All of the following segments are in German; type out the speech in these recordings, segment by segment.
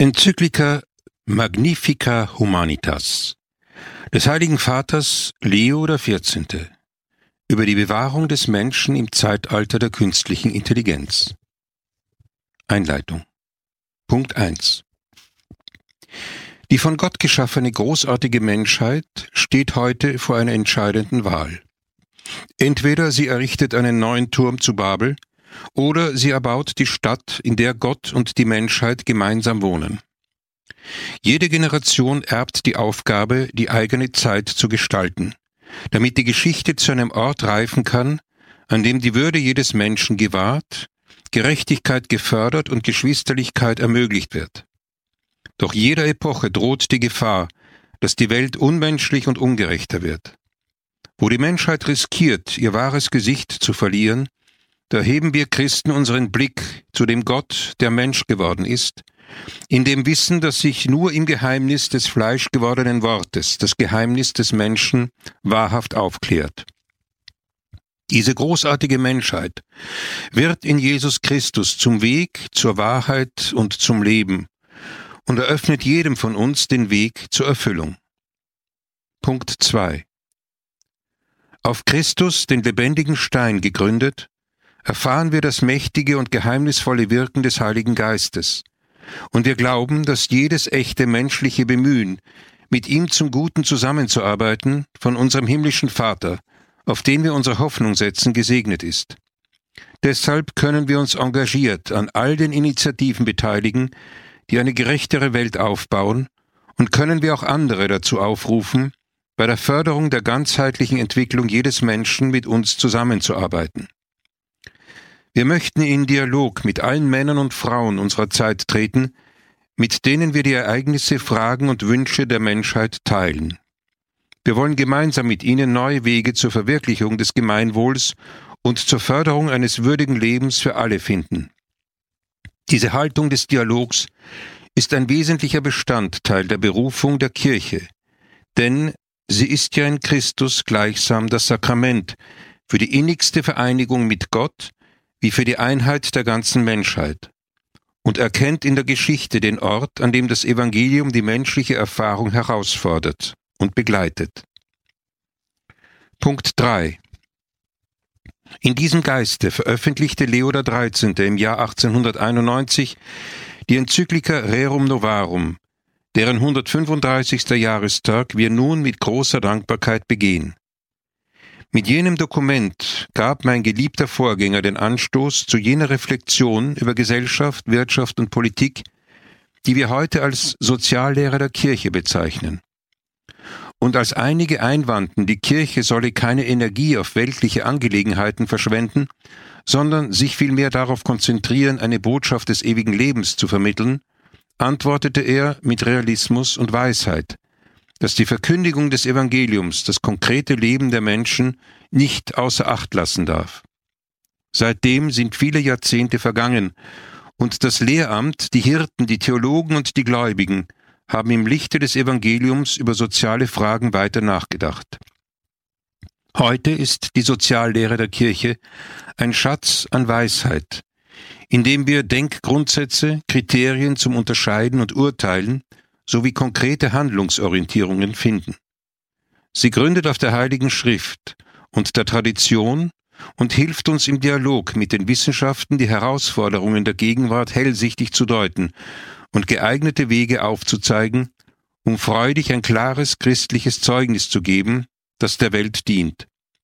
Enzyklika Magnifica Humanitas des Heiligen Vaters Leo XIV. Über die Bewahrung des Menschen im Zeitalter der künstlichen Intelligenz. Einleitung. Punkt 1. Die von Gott geschaffene großartige Menschheit steht heute vor einer entscheidenden Wahl. Entweder sie errichtet einen neuen Turm zu Babel, oder sie erbaut die Stadt, in der Gott und die Menschheit gemeinsam wohnen. Jede Generation erbt die Aufgabe, die eigene Zeit zu gestalten, damit die Geschichte zu einem Ort reifen kann, an dem die Würde jedes Menschen gewahrt, Gerechtigkeit gefördert und Geschwisterlichkeit ermöglicht wird. Doch jeder Epoche droht die Gefahr, dass die Welt unmenschlich und ungerechter wird. Wo die Menschheit riskiert, ihr wahres Gesicht zu verlieren, da heben wir Christen unseren Blick zu dem Gott, der Mensch geworden ist, in dem Wissen, dass sich nur im Geheimnis des fleischgewordenen Wortes, das Geheimnis des Menschen, wahrhaft aufklärt. Diese großartige Menschheit wird in Jesus Christus zum Weg, zur Wahrheit und zum Leben und eröffnet jedem von uns den Weg zur Erfüllung. Punkt 2. Auf Christus, den lebendigen Stein, gegründet, erfahren wir das mächtige und geheimnisvolle Wirken des Heiligen Geistes, und wir glauben, dass jedes echte menschliche Bemühen, mit ihm zum Guten zusammenzuarbeiten, von unserem himmlischen Vater, auf den wir unsere Hoffnung setzen, gesegnet ist. Deshalb können wir uns engagiert an all den Initiativen beteiligen, die eine gerechtere Welt aufbauen, und können wir auch andere dazu aufrufen, bei der Förderung der ganzheitlichen Entwicklung jedes Menschen mit uns zusammenzuarbeiten. Wir möchten in Dialog mit allen Männern und Frauen unserer Zeit treten, mit denen wir die Ereignisse, Fragen und Wünsche der Menschheit teilen. Wir wollen gemeinsam mit ihnen neue Wege zur Verwirklichung des Gemeinwohls und zur Förderung eines würdigen Lebens für alle finden. Diese Haltung des Dialogs ist ein wesentlicher Bestandteil der Berufung der Kirche, denn sie ist ja in Christus gleichsam das Sakrament für die innigste Vereinigung mit Gott wie für die Einheit der ganzen Menschheit und erkennt in der Geschichte den Ort, an dem das Evangelium die menschliche Erfahrung herausfordert und begleitet. Punkt 3. In diesem Geiste veröffentlichte Leo XIII. Im Jahr 1891 die Enzyklika Rerum Novarum, deren 135. Jahrestag wir nun mit großer Dankbarkeit begehen. Mit jenem Dokument gab mein geliebter Vorgänger den Anstoß zu jener Reflexion über Gesellschaft, Wirtschaft und Politik, die wir heute als Soziallehre der Kirche bezeichnen. Und als einige einwandten, die Kirche solle keine Energie auf weltliche Angelegenheiten verschwenden, sondern sich vielmehr darauf konzentrieren, eine Botschaft des ewigen Lebens zu vermitteln, antwortete er mit Realismus und Weisheit, dass die Verkündigung des Evangeliums das konkrete Leben der Menschen nicht außer Acht lassen darf. Seitdem sind viele Jahrzehnte vergangen, und das Lehramt, die Hirten, die Theologen und die Gläubigen haben im Lichte des Evangeliums über soziale Fragen weiter nachgedacht. Heute ist die Soziallehre der Kirche ein Schatz an Weisheit, in dem wir Denkgrundsätze, Kriterien zum Unterscheiden und Urteilen sowie konkrete Handlungsorientierungen finden. Sie gründet auf der Heiligen Schrift und der Tradition und hilft uns im Dialog mit den Wissenschaften, die Herausforderungen der Gegenwart hellsichtig zu deuten und geeignete Wege aufzuzeigen, um freudig ein klares christliches Zeugnis zu geben, das der Welt dient.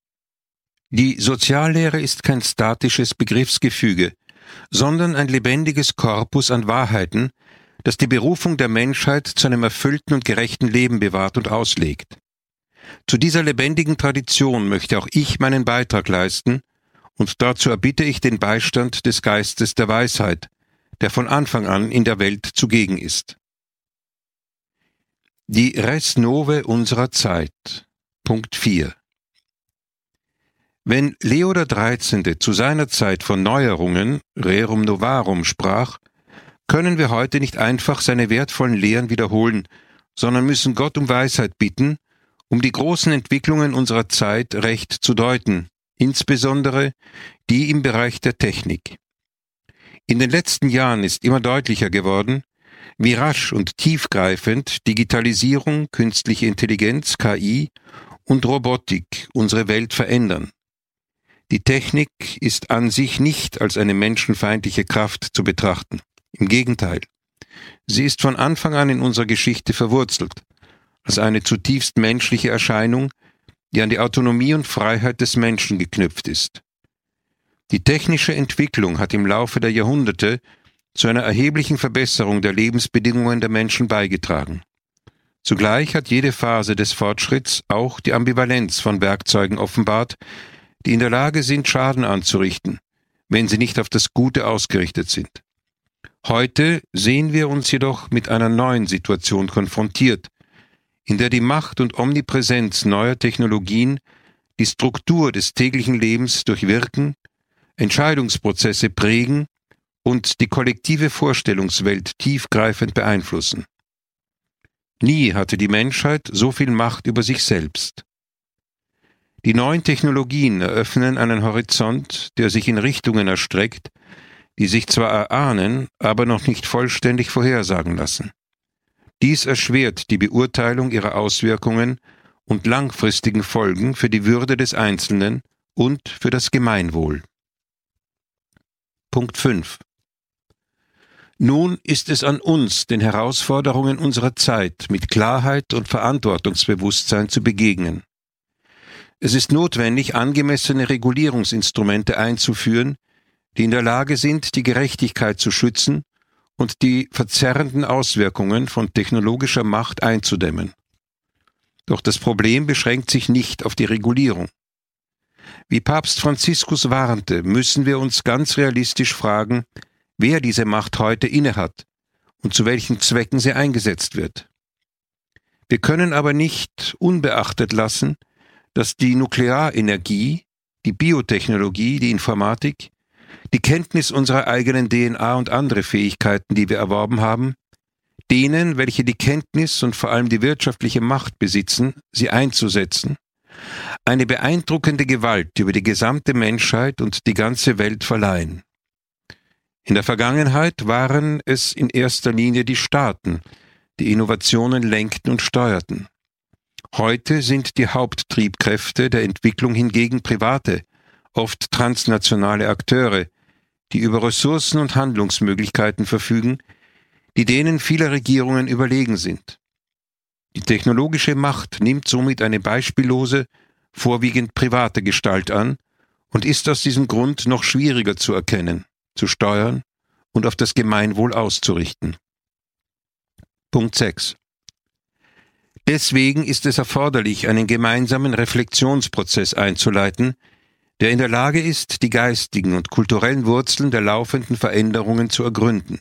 Die Soziallehre ist kein statisches Begriffsgefüge, sondern ein lebendiges Korpus an Wahrheiten, das die Berufung der Menschheit zu einem erfüllten und gerechten Leben bewahrt und auslegt. Zu dieser lebendigen Tradition möchte auch ich meinen Beitrag leisten, und dazu erbitte ich den Beistand des Geistes der Weisheit, der von Anfang an in der Welt zugegen ist. Die Res Novae unserer Zeit. Punkt 4. Wenn Leo XIII. Zu seiner Zeit von Neuerungen, Rerum Novarum, sprach, können wir heute nicht einfach seine wertvollen Lehren wiederholen, sondern müssen Gott um Weisheit bitten, um die großen Entwicklungen unserer Zeit recht zu deuten, insbesondere die im Bereich der Technik. In den letzten Jahren ist immer deutlicher geworden, Wie rasch und tiefgreifend Digitalisierung, künstliche Intelligenz, KI und Robotik unsere Welt verändern. Die Technik ist an sich nicht als eine menschenfeindliche Kraft zu betrachten. Im Gegenteil. Sie ist von Anfang an in unserer Geschichte verwurzelt, als eine zutiefst menschliche Erscheinung, die an die Autonomie und Freiheit des Menschen geknüpft ist. Die technische Entwicklung hat im Laufe der Jahrhunderte zu einer erheblichen Verbesserung der Lebensbedingungen der Menschen beigetragen. Zugleich hat jede Phase des Fortschritts auch die Ambivalenz von Werkzeugen offenbart, die in der Lage sind, Schaden anzurichten, wenn sie nicht auf das Gute ausgerichtet sind. Heute sehen wir uns jedoch mit einer neuen Situation konfrontiert, in der die Macht und Omnipräsenz neuer Technologien die Struktur des täglichen Lebens durchwirken, Entscheidungsprozesse prägen und die kollektive Vorstellungswelt tiefgreifend beeinflussen. Nie hatte die Menschheit so viel Macht über sich selbst. Die neuen Technologien eröffnen einen Horizont, der sich in Richtungen erstreckt, die sich zwar erahnen, aber noch nicht vollständig vorhersagen lassen. Dies erschwert die Beurteilung ihrer Auswirkungen und langfristigen Folgen für die Würde des Einzelnen und für das Gemeinwohl. Punkt 5. Nun ist es an uns, den Herausforderungen unserer Zeit mit Klarheit und Verantwortungsbewusstsein zu begegnen. Es ist notwendig, angemessene Regulierungsinstrumente einzuführen, die in der Lage sind, die Gerechtigkeit zu schützen und die verzerrenden Auswirkungen von technologischer Macht einzudämmen. Doch das Problem beschränkt sich nicht auf die Regulierung. Wie Papst Franziskus warnte, müssen wir uns ganz realistisch fragen, wer diese Macht heute innehat und zu welchen Zwecken sie eingesetzt wird. Wir können aber nicht unbeachtet lassen, dass die Nuklearenergie, die Biotechnologie, die Informatik, die Kenntnis unserer eigenen DNA und andere Fähigkeiten, die wir erworben haben, denen, welche die Kenntnis und vor allem die wirtschaftliche Macht besitzen, sie einzusetzen, eine beeindruckende Gewalt über die gesamte Menschheit und die ganze Welt verleihen. In der Vergangenheit waren es in erster Linie die Staaten, die Innovationen lenkten und steuerten. Heute sind die Haupttriebkräfte der Entwicklung hingegen private, oft transnationale Akteure, die über Ressourcen und Handlungsmöglichkeiten verfügen, die denen vieler Regierungen überlegen sind. Die technologische Macht nimmt somit eine beispiellose, vorwiegend private Gestalt an und ist aus diesem Grund noch schwieriger zu erkennen, zu steuern und auf das Gemeinwohl auszurichten. Punkt 6. Deswegen ist es erforderlich, einen gemeinsamen Reflexionsprozess einzuleiten, der in der Lage ist, die geistigen und kulturellen Wurzeln der laufenden Veränderungen zu ergründen.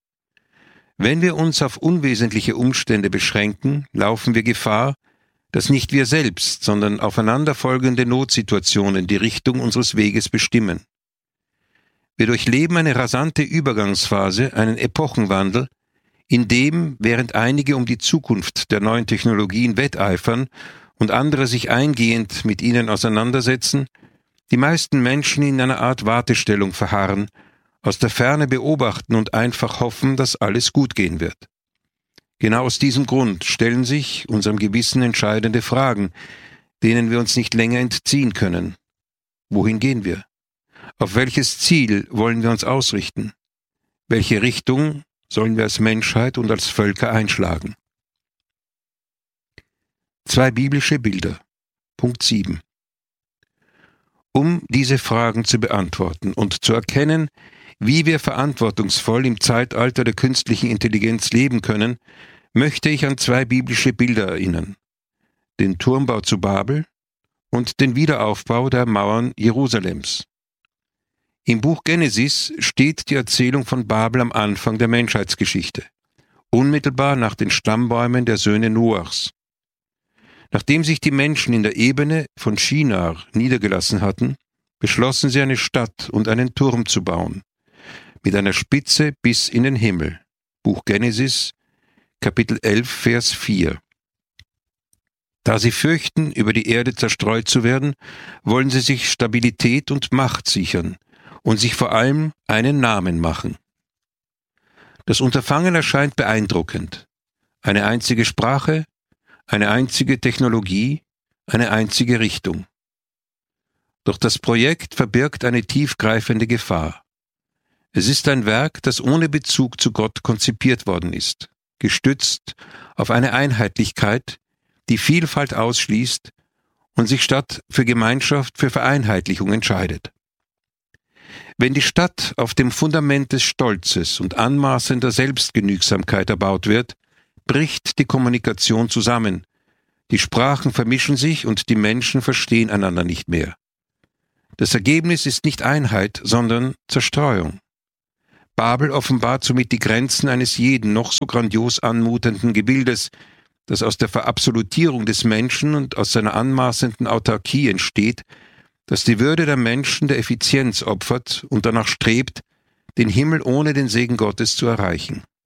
Wenn wir uns auf unwesentliche Umstände beschränken, laufen wir Gefahr, dass nicht wir selbst, sondern aufeinanderfolgende Notsituationen die Richtung unseres Weges bestimmen. Wir durchleben eine rasante Übergangsphase, einen Epochenwandel, in dem, während einige um die Zukunft der neuen Technologien wetteifern und andere sich eingehend mit ihnen auseinandersetzen, die meisten Menschen in einer Art Wartestellung verharren, aus der Ferne beobachten und einfach hoffen, dass alles gut gehen wird. Genau aus diesem Grund stellen sich unserem Gewissen entscheidende Fragen, denen wir uns nicht länger entziehen können. Wohin gehen wir? Auf welches Ziel wollen wir uns ausrichten? Welche Richtung sollen wir als Menschheit und als Völker einschlagen? 2 biblische Bilder. Punkt 7. Um diese Fragen zu beantworten und zu erkennen, wie wir verantwortungsvoll im Zeitalter der künstlichen Intelligenz leben können, möchte ich an 2 biblische Bilder erinnern: den Turmbau zu Babel und den Wiederaufbau der Mauern Jerusalems. Im Buch Genesis steht die Erzählung von Babel am Anfang der Menschheitsgeschichte, unmittelbar nach den Stammbäumen der Söhne Noachs. Nachdem sich die Menschen in der Ebene von Shinar niedergelassen hatten, beschlossen sie, eine Stadt und einen Turm zu bauen, mit einer Spitze bis in den Himmel. Buch Genesis, Kapitel 11, Vers 4. Da sie fürchten, über die Erde zerstreut zu werden, wollen sie sich Stabilität und Macht sichern und sich vor allem einen Namen machen. Das Unterfangen erscheint beeindruckend. Eine einzige Sprache, eine einzige Technologie, eine einzige Richtung. Doch das Projekt verbirgt eine tiefgreifende Gefahr. Es ist ein Werk, das ohne Bezug zu Gott konzipiert worden ist, gestützt auf eine Einheitlichkeit, die Vielfalt ausschließt und sich statt für Gemeinschaft für Vereinheitlichung entscheidet. Wenn die Stadt auf dem Fundament des Stolzes und anmaßender Selbstgenügsamkeit erbaut wird, bricht die Kommunikation zusammen, die Sprachen vermischen sich und die Menschen verstehen einander nicht mehr. Das Ergebnis ist nicht Einheit, sondern Zerstreuung. Babel offenbart somit die Grenzen eines jeden noch so grandios anmutenden Gebildes, das aus der Verabsolutierung des Menschen und aus seiner anmaßenden Autarkie entsteht, das die Würde der Menschen der Effizienz opfert und danach strebt, den Himmel ohne den Segen Gottes zu erreichen.